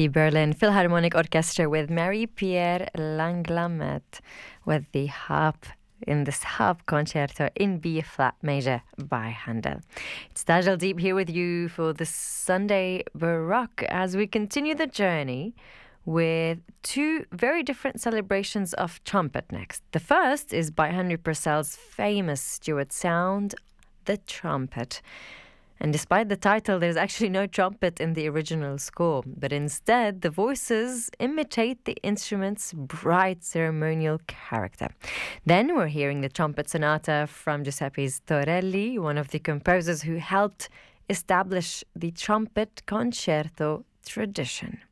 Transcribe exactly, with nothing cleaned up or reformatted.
the Berlin Philharmonic Orchestra with Marie-Pierre Langlamet with the harp in this harp concerto in B-flat major by Handel. It's Tajal Deep here with you for the Sunday Baroque as we continue the journey with two very different celebrations of trumpet next. The first is by Henry Purcell's famous Stuart sound, the trumpet. And despite the title, there's actually no trumpet in the original score, but instead the voices imitate the instrument's bright ceremonial character. Then we're hearing the trumpet sonata from Giuseppe Torelli, one of the composers who helped establish the trumpet concerto tradition.